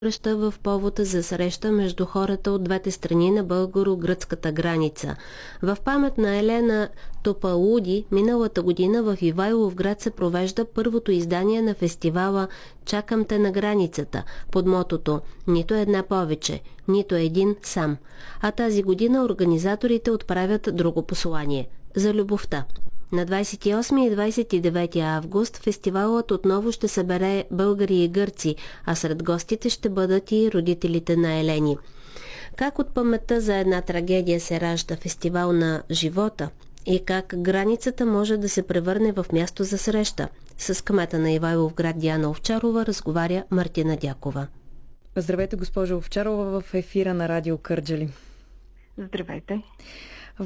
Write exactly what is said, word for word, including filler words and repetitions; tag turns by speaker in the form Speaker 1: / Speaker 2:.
Speaker 1: превръща в повод за среща между хората от двете страни на българо-гръцката граница. В памет на Елена Топалуди миналата година в Ивайловград се провежда първото издание на фестивала "Чакам те на границата" под мотото "Нито една повече, нито един сам". А тази година организаторите отправят друго послание – за любовта. На двадесет и осми и двадесет и девети август фестивалът отново ще събере българи и гърци, а сред гостите ще бъдат и родителите на Елени. Как от паметта за една трагедия се ражда фестивал на живота и как границата може да се превърне в място за среща? С кмета на Ивайловград Диана Овчарова разговаря Мартина Дякова.
Speaker 2: Здравейте, госпожо Овчарова, в ефира на Радио Кърджали.
Speaker 3: Здравейте.